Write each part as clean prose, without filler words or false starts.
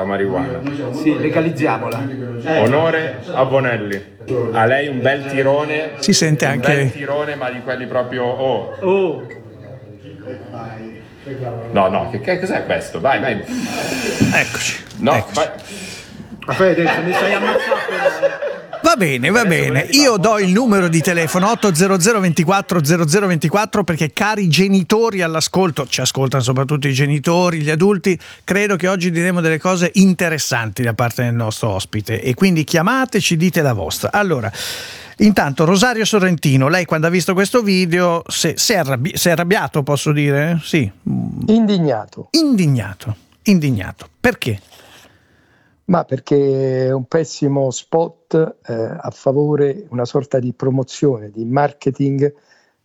la marijuana. Sì, legalizziamola. Onore a Bonelli. A lei un bel tirone. Si sente anche. Un bel tirone, ma di quelli proprio. Oh. No, che cos'è questo? Vai. Eccoci. No, eccoci. vai. Fede, se mi stai ammazzando. Va bene. Io do il numero di telefono 800 24 0024 perché, cari genitori all'ascolto, ci ascoltano soprattutto i genitori, gli adulti, credo che oggi diremo delle cose interessanti da parte del nostro ospite e quindi chiamateci, dite la vostra. Allora, intanto Rosario Sorrentino, lei quando ha visto questo video si è arrabbiato, posso dire? Sì. Indignato. Perché? Ma perché è un pessimo spot a favore, una sorta di promozione, di marketing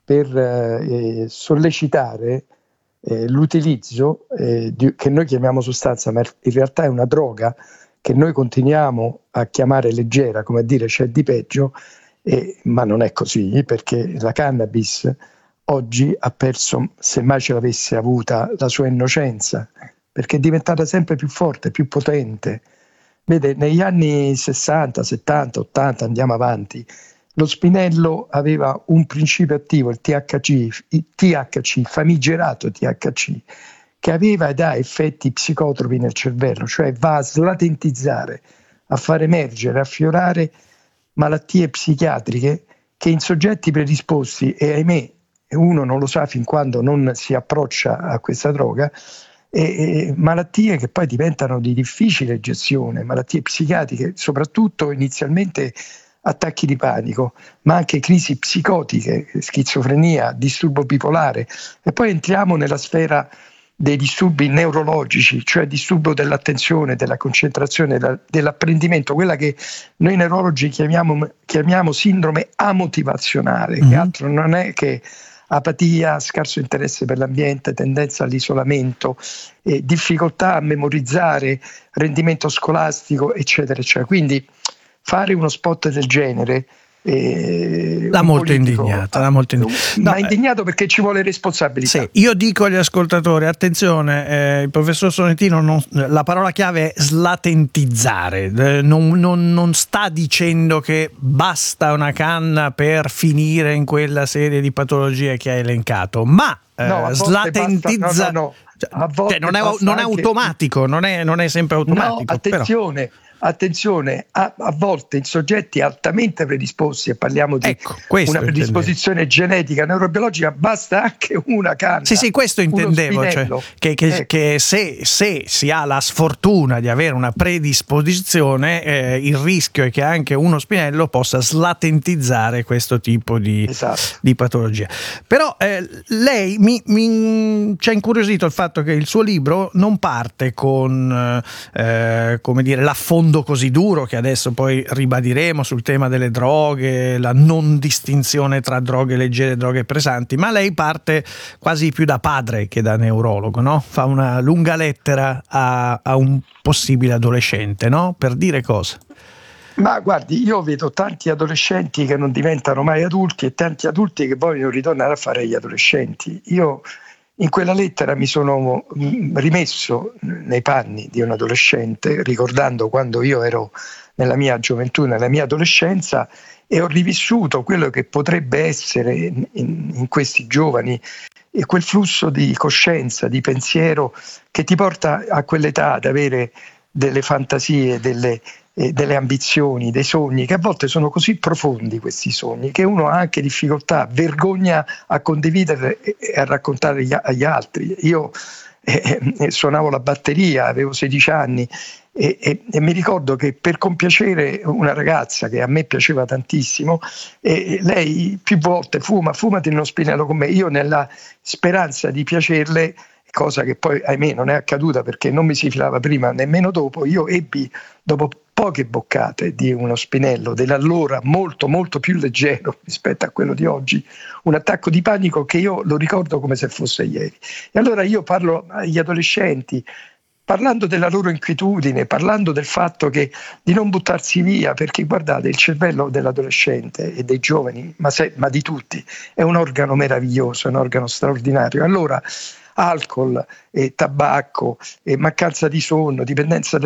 per sollecitare l'utilizzo che noi chiamiamo sostanza, ma in realtà è una droga che noi continuiamo a chiamare leggera, come a dire c'è di peggio, ma non è così, perché la cannabis oggi ha perso, se mai ce l'avesse avuta, la sua innocenza, perché è diventata sempre più forte, più potente. Vede, negli anni 60, 70, 80, andiamo avanti, lo spinello aveva un principio attivo, il THC, famigerato THC, che aveva ed ha effetti psicotropi nel cervello, cioè va a slatentizzare, a far emergere, a affiorare malattie psichiatriche che in soggetti predisposti, e ahimè uno non lo sa fin quando non si approccia a questa droga, e malattie che poi diventano di difficile gestione, malattie psichiatriche, soprattutto inizialmente attacchi di panico, ma anche crisi psicotiche, schizofrenia, disturbo bipolare, e poi entriamo nella sfera dei disturbi neurologici, cioè disturbo dell'attenzione, della concentrazione, dell'apprendimento, quella che noi neurologi chiamiamo sindrome amotivazionale, che altro non è che apatia, scarso interesse per l'ambiente, tendenza all'isolamento, difficoltà a memorizzare, rendimento scolastico, eccetera, eccetera. Quindi fare uno spot del genere l'ha molto indignata. Ma indignato perché ci vuole responsabilità. Sì, io dico agli ascoltatori, attenzione, il professor Sorrentino la parola chiave è slatentizzare, non sta dicendo che basta una canna per finire in quella serie di patologie che ha elencato, ma slatentizza non è automatico, non è sempre automatico. No, attenzione, a volte in soggetti altamente predisposti, e parliamo di una predisposizione genetica, neurobiologica, basta anche una canna. Sì, questo intendevo, cioè, che se si ha la sfortuna di avere una predisposizione, il rischio è che anche uno spinello possa slatentizzare questo tipo di patologia. Però lei ci ha incuriosito il fatto che il suo libro non parte con come dire, l'affondo così duro che adesso poi ribadiremo sul tema delle droghe, la non distinzione tra droghe leggere e droghe pesanti, ma lei parte quasi più da padre che da neurologo, no? Fa una lunga lettera a un possibile adolescente, no? Per dire cosa? Ma guardi, io vedo tanti adolescenti che non diventano mai adulti e tanti adulti che vogliono ritornare a fare gli adolescenti. Io in quella lettera mi sono rimesso nei panni di un adolescente, ricordando quando io ero nella mia gioventù, nella mia adolescenza, e ho rivissuto quello che potrebbe essere in questi giovani, e quel flusso di coscienza, di pensiero che ti porta a quell'età ad avere delle fantasie, delle ambizioni, dei sogni, che a volte sono così profondi, questi sogni, che uno ha anche difficoltà, vergogna a condividere e a raccontare agli altri. Io suonavo la batteria, avevo 16 anni e mi ricordo che per compiacere una ragazza che a me piaceva tantissimo, lei più volte fumati uno spinello con me, io nella speranza di piacerle, cosa che poi ahimè non è accaduta perché non mi si filava prima nemmeno dopo, io ebbi dopo poche boccate di uno spinello dell'allora molto molto più leggero rispetto a quello di oggi, un attacco di panico che io lo ricordo come se fosse ieri. E allora io parlo agli adolescenti, parlando della loro inquietudine, parlando del fatto che di non buttarsi via, perché guardate, il cervello dell'adolescente e dei giovani, ma di tutti, è un organo meraviglioso, è un organo straordinario. Allora alcol, tabacco, mancanza di sonno, dipendenza